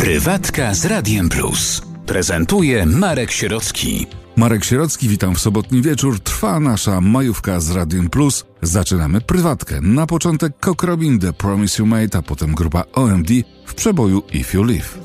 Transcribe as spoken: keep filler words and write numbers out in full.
Prywatka z Radiem Plus. Prezentuje Marek Sierocki. Marek Sierocki, witam w sobotni wieczór. Trwa nasza majówka z Radiem Plus. Zaczynamy prywatkę. Na początek Cock Robin, The Promise You Made, a potem grupa O M D w przeboju If You Live.